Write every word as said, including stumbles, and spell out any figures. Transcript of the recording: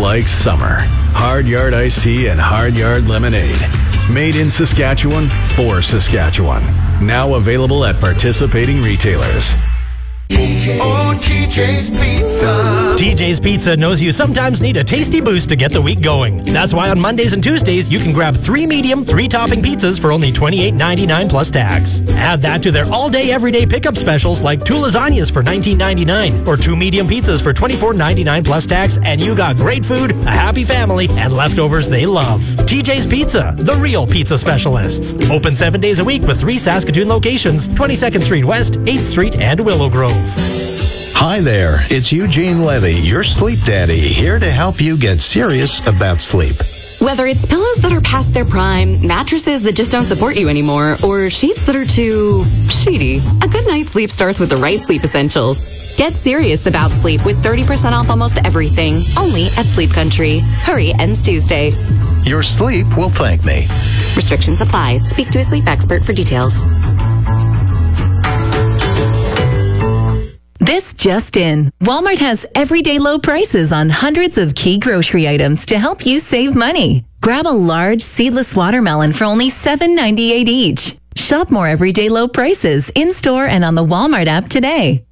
like summer. Hard Yard iced tea and Hard Yard lemonade. Made in Saskatchewan for Saskatchewan. Now available at participating retailers. Oh, T J's Pizza. T J's Pizza knows you sometimes need a tasty boost to get the week going. That's why on Mondays and Tuesdays, you can grab three medium, three-topping pizzas for only twenty-eight ninety-nine plus tax. Add that to their all-day, everyday pickup specials like two lasagnas for nineteen ninety-nine or two medium pizzas for twenty-four ninety-nine plus tax, and you got great food, a happy family, and leftovers they love. T J's Pizza, the real pizza specialists. Open seven days a week with three Saskatoon locations, twenty-second Street West, eighth Street, and Willow Grove. Hi there, it's Eugene Levy, your sleep daddy, here to help you get serious about sleep. Whether it's pillows that are past their prime, mattresses that just don't support you anymore, or sheets that are too sheety, a good night's sleep starts with the right sleep essentials. Get serious about sleep with thirty percent off almost everything, only at Sleep Country. Hurry, ends Tuesday. Your sleep will thank me. Restrictions apply. Speak to a sleep expert for details. This just in. Walmart has everyday low prices on hundreds of key grocery items to help you save money. Grab a large seedless watermelon for only seven ninety-eight each. Shop more everyday low prices in-store and on the Walmart app today.